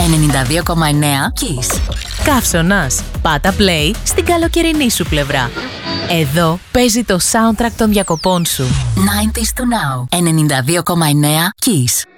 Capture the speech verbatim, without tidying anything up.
ενενήντα δύο κόμμα εννέα Kiss. Καύσωνας. Πάτα play στην καλοκαιρινή σου πλευρά. Εδώ παίζει το soundtrack των διακοπών σου. ενενήντα του Now. ενενήντα δύο κόμμα εννέα Kiss.